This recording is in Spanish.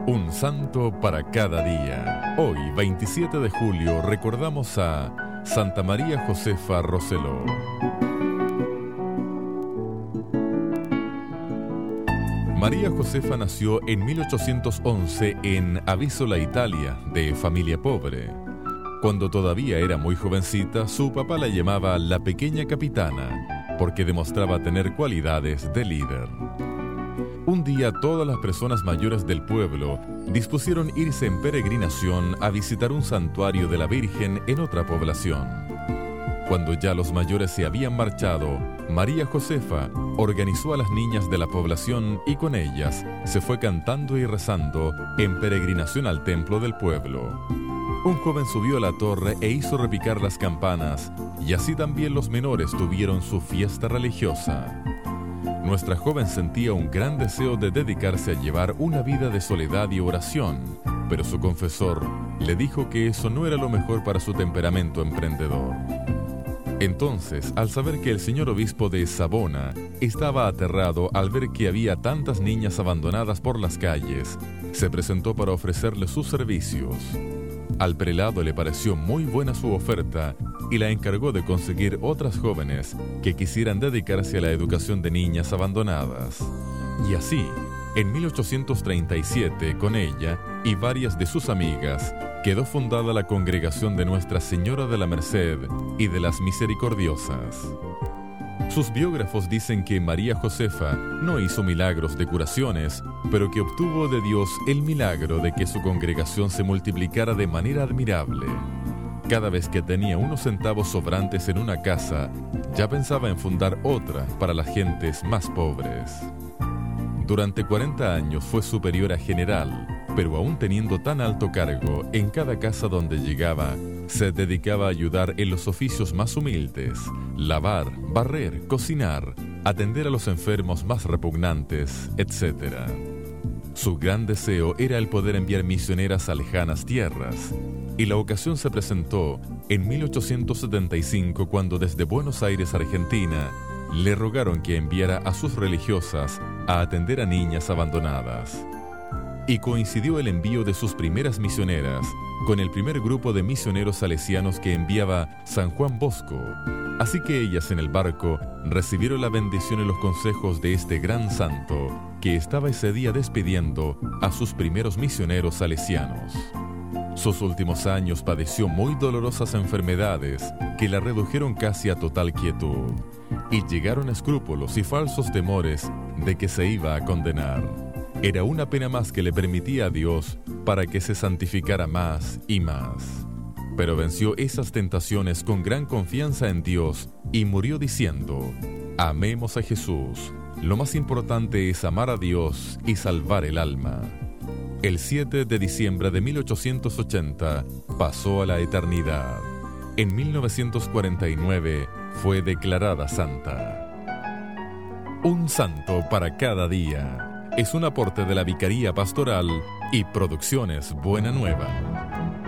Un santo para cada día. Hoy, 27 de julio, recordamos a Santa María Josefa Rosselló. María Josefa nació en 1811 en Avisola, Italia, de familia pobre. Cuando todavía era muy jovencita, su papá la llamaba la pequeña capitana, porque demostraba tener cualidades de líder. Un día todas las personas mayores del pueblo dispusieron irse en peregrinación a visitar un santuario de la Virgen en otra población. Cuando ya los mayores se habían marchado, María Josefa organizó a las niñas de la población y con ellas se fue cantando y rezando en peregrinación al templo del pueblo. Un joven subió a la torre e hizo repicar las campanas, y así también los menores tuvieron su fiesta religiosa. Nuestra joven sentía un gran deseo de dedicarse a llevar una vida de soledad y oración, pero su confesor le dijo que eso no era lo mejor para su temperamento emprendedor. Entonces, al saber que el señor obispo de Savona estaba aterrado al ver que había tantas niñas abandonadas por las calles, se presentó para ofrecerle sus servicios. Al prelado le pareció muy buena su oferta y la encargó de conseguir otras jóvenes que quisieran dedicarse a la educación de niñas abandonadas. Y así, en 1837, con ella y varias de sus amigas, quedó fundada la Congregación de Nuestra Señora de la Merced y de las Misericordiosas. Sus biógrafos dicen que María Josefa no hizo milagros de curaciones, pero que obtuvo de Dios el milagro de que su congregación se multiplicara de manera admirable. Cada vez que tenía unos centavos sobrantes en una casa, ya pensaba en fundar otra para las gentes más pobres. Durante 40 años fue superiora general, pero aún teniendo tan alto cargo, en cada casa donde llegaba, se dedicaba a ayudar en los oficios más humildes: lavar, barrer, cocinar, atender a los enfermos más repugnantes, etc. Su gran deseo era el poder enviar misioneras a lejanas tierras, y la ocasión se presentó en 1875 cuando desde Buenos Aires, Argentina, le rogaron que enviara a sus religiosas a atender a niñas abandonadas. Y coincidió el envío de sus primeras misioneras con el primer grupo de misioneros salesianos que enviaba San Juan Bosco. Así que ellas en el barco recibieron la bendición y los consejos de este gran santo, que estaba ese día despidiendo a sus primeros misioneros salesianos. Sus últimos años padeció muy dolorosas enfermedades que la redujeron casi a total quietud, y llegaron escrúpulos y falsos temores de que se iba a condenar. Era una pena más que le permitía a Dios para que se santificara más y más. Pero venció esas tentaciones con gran confianza en Dios y murió diciendo: amemos a Jesús. Lo más importante es amar a Dios y salvar el alma. El 7 de diciembre de 1880 pasó a la eternidad. En 1949 fue declarada santa. Un santo para cada día. Es un aporte de la Vicaría Pastoral y Producciones Buena Nueva.